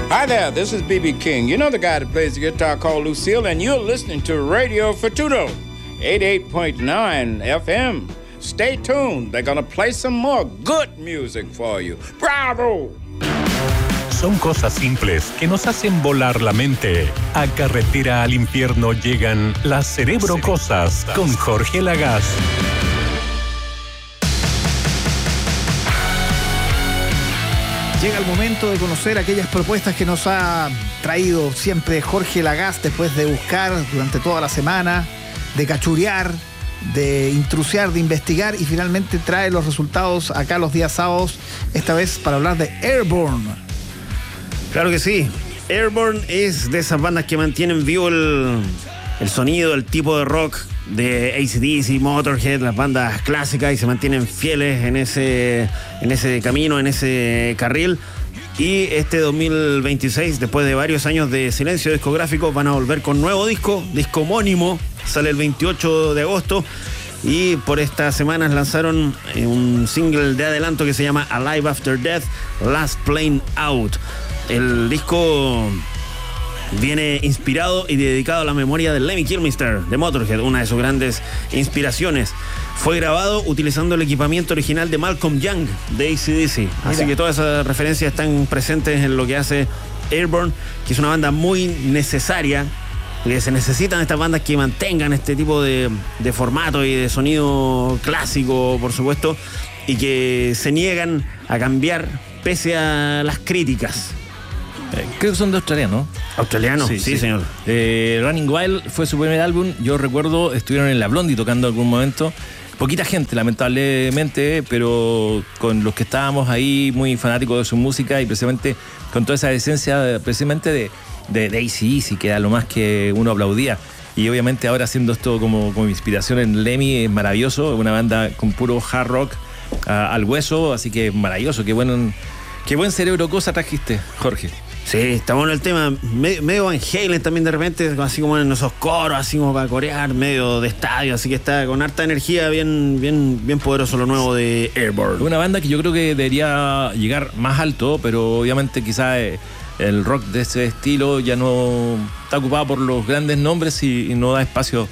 Hi there, this is B.B. King. You know the guy that plays the guitar called Lucille, and you're listening to Radio Futuro, 88.9 FM. Stay tuned. They're gonna play some more good music for you. ¡Bravo! Son cosas simples que nos hacen volar la mente. A Carretera al Infierno llegan las Cerebrocosas con Jorge Lagaz. Llega el momento de conocer aquellas propuestas que nos ha traído siempre Jorge Lagaz después de buscar durante toda la semana, de cachurear, de intrusiar, de investigar, y finalmente trae los resultados acá los días sábados, esta vez para hablar de Airborne. Claro que sí. Airborne es de esas bandas que mantienen vivo el sonido, el tipo de rock de AC/DC, Motorhead, las bandas clásicas, y se mantienen fieles en ese camino, en ese carril. Y este 2026, después de varios años de silencio discográfico, van a volver con nuevo disco homónimo. Sale el 28 de agosto. Y por estas semanas lanzaron un single de adelanto que se llama Alive After Death, Last Plane Out. El disco viene inspirado y dedicado a la memoria de Lemmy Kilmister de Motorhead, una de sus grandes inspiraciones. Fue grabado utilizando el equipamiento original de Malcolm Young de AC/DC. Así que todas esas referencias están presentes en lo que hace Airborne, que es una banda muy necesaria, porque se necesitan estas bandas que mantengan este tipo de formato y de sonido clásico, por supuesto, y que se niegan a cambiar pese a las críticas. Creo que son de australiano. ¿Australiano? Sí, señor. Running Wild fue su primer álbum. Yo recuerdo, estuvieron en la Blondie tocando en algún momento. Poquita gente, lamentablemente, pero con los que estábamos ahí muy fanáticos de su música y precisamente con toda esa esencia precisamente de AC/DC, que era lo más que uno aplaudía. Y obviamente ahora haciendo esto como inspiración en Lemmy es maravilloso. Una banda con puro hard rock al hueso, así que maravilloso. Qué buen Cerebrocosa trajiste, Jorge. Sí, está bueno el tema, medio Van Halen también de repente, así como en esos coros, así como para corear, medio de estadio, así que está con harta energía, bien poderoso lo nuevo de Airborne. Una banda que yo creo que debería llegar más alto, pero obviamente quizás el rock de ese estilo ya no está ocupado por los grandes nombres y no da espacio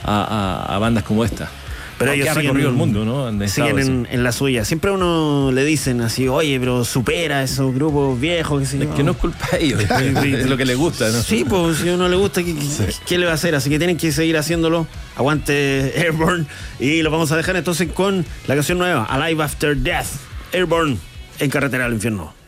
a bandas como esta. Pero ellos han recorrido el mundo, ¿no? Siguen en la suya. Siempre a uno le dicen así, oye, pero supera esos grupos viejos. Que no es culpa de ellos, es lo que les gusta, ¿no? Sí, pues si a uno le gusta, ¿qué le va a hacer? Así que tienen que seguir haciéndolo. Aguante Airborne. Y lo vamos a dejar entonces con la canción nueva, Alive After Death. Airborne en Carretera al Infierno.